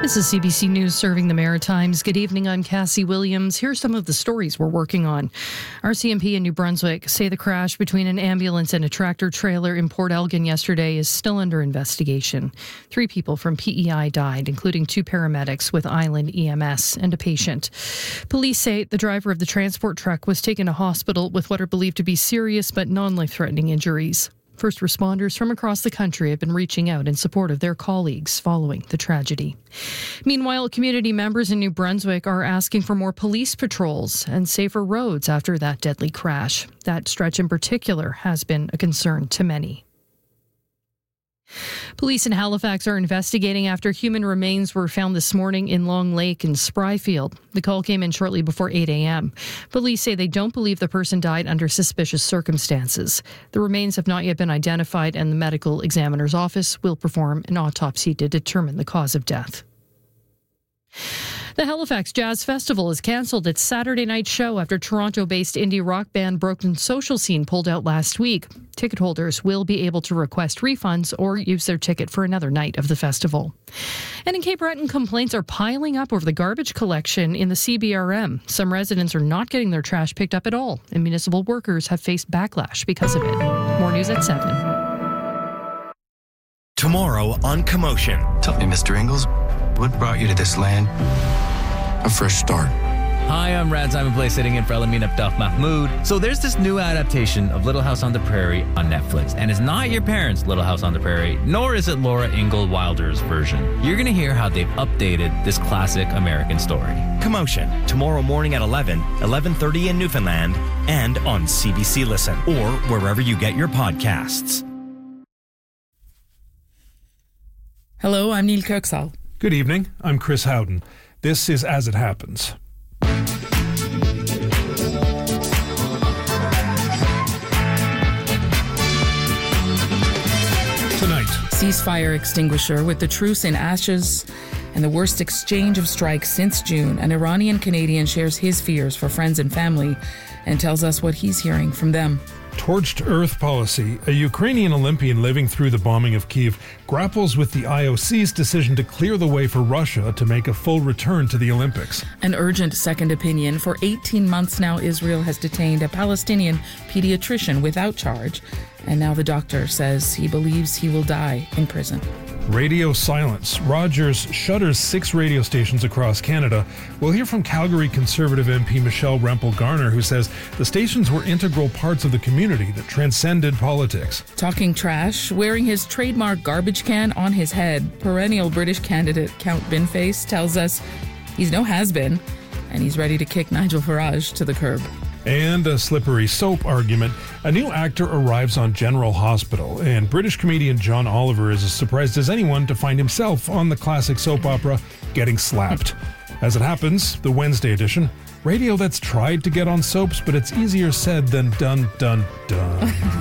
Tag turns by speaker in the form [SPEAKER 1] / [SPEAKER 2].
[SPEAKER 1] This is CBC News serving the Maritimes. Good evening, I'm Cassie Williams. Here's some of the stories we're working on. RCMP in New Brunswick say the crash between an ambulance and a tractor trailer in Port Elgin yesterday is still under investigation. 3 people from PEI died, including 2 paramedics with Island EMS and a patient. Police say the driver of the transport truck was taken to hospital with what are believed to be serious but non-life-threatening injuries. First responders from across the country have been reaching out in support of their colleagues following the tragedy. Meanwhile, community members in New Brunswick are asking for more police patrols and safer roads after that deadly crash. That stretch in particular has been a concern to many. Police in Halifax are investigating after human remains were found this morning in Long Lake and Spryfield. The call came in shortly before 8 a.m. Police say they don't believe the person died under suspicious circumstances. The remains have not yet been identified, and the medical examiner's office will perform an autopsy to determine the cause of death. The Halifax Jazz Festival has cancelled its Saturday night show after Toronto-based indie rock band Broken Social Scene pulled out last week. Ticket holders will be able to request refunds or use their ticket for another night of the festival. And in Cape Breton, complaints are piling up over the garbage collection in the CBRM. Some residents are not getting their trash picked up at all, and municipal workers have faced backlash because of it. More news at 7.
[SPEAKER 2] Tomorrow on Commotion.
[SPEAKER 3] Tell me, Mr. Ingalls, what brought you to this land? A fresh start.
[SPEAKER 4] Hi, I'm Rad Simon Play, sitting in for Elamin Abdel Mahmoud. So there's this new adaptation of Little House on the Prairie on Netflix, and it's not your parents' Little House on the Prairie, nor is it Laura Ingalls Wilder's version. You're going to hear how they've updated this classic American story.
[SPEAKER 2] Commotion, tomorrow morning at 11, 11:30 in Newfoundland, and on CBC Listen, or wherever you get your podcasts.
[SPEAKER 5] Hello, I'm Neil Kirksall.
[SPEAKER 6] Good evening, I'm Chris Howden. This is As It Happens. Tonight,
[SPEAKER 5] Ceasefire extinguisher with the truce in ashes and the worst exchange of strikes since June. An Iranian Canadian shares his fears for friends and family and tells us what he's hearing from them.
[SPEAKER 6] Torched Earth policy. A Ukrainian Olympian living through the bombing of Kyiv grapples with the IOC's decision to clear the way for Russia to make a full return to the Olympics.
[SPEAKER 5] An urgent second opinion. For 18 months now, Israel has detained a Palestinian pediatrician without charge, and now the doctor says he believes he will die in prison.
[SPEAKER 6] Radio silence. Rogers shutters 6 radio stations across Canada. We'll hear from Calgary Conservative MP Michelle Rempel-Garner, who says the stations were integral parts of the community that transcended politics.
[SPEAKER 5] Talking trash, wearing his trademark garbage can on his head, perennial British candidate Count Binface tells us he's no has-been, and he's ready to kick Nigel Farage to the curb.
[SPEAKER 6] And a slippery soap argument. A new actor arrives on General Hospital, and British comedian John Oliver is as surprised as anyone to find himself on the classic soap opera Getting Slapped. As It Happens, the Wednesday edition, radio that's tried to get on soaps, but it's easier said than done.